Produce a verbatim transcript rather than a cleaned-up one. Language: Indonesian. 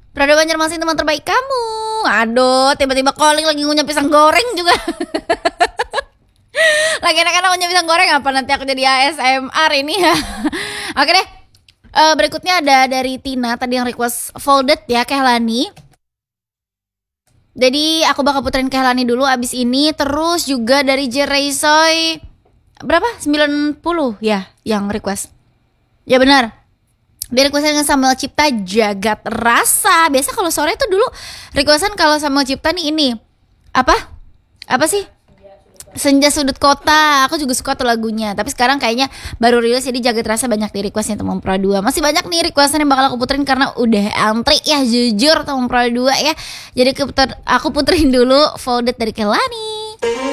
Prada Banjarmasin teman terbaik kamu. Aduh, tiba-tiba calling lagi ngunyah pisang goreng juga. Lagi enak-enak ngunyah pisang goreng, apa nanti aku jadi A S M R ini ya. Oke deh. Uh, berikutnya ada dari Tina tadi yang request folded ya, Kehlani. Jadi aku bakal puterin Kehlani dulu abis ini. Terus juga dari Jeraysoy berapa? sembilan puluh ya yang request. Ya benar. Dia requestan dengan Samuel Cipta Jagat Rasa. Biasa kalau sore tuh dulu requestan kalau Samuel Cipta nih ini apa? Apa sih? Senja Sudut Kota. Aku juga suka tuh lagunya. Tapi sekarang kayaknya baru rilis, jadi Jagat Rasa banyak di requestnya teman Pro dua. Masih banyak nih requestan yang bakal aku puterin karena udah antri ya, jujur teman Pro dua ya. Jadi aku puterin dulu Folded dari Kehlani.